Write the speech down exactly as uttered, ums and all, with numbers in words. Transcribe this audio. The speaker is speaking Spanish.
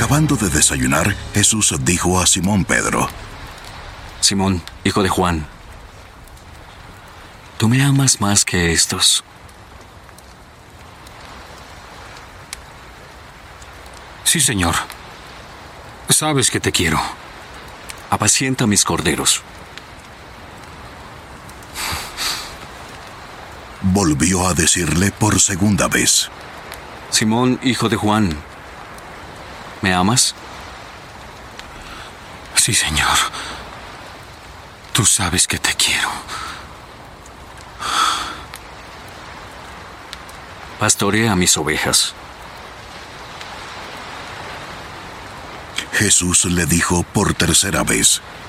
Acabando de desayunar, Jesús dijo a Simón Pedro: Simón, hijo de Juan, ¿tú me amas más que estos? Sí, Señor. Sabes que te quiero. Apacienta mis corderos. Volvió a decirle por segunda vez: Simón, hijo de Juan, ¿me amas? Sí, Señor. Tú sabes que te quiero. Pastorea mis ovejas. Jesús le dijo por tercera vez: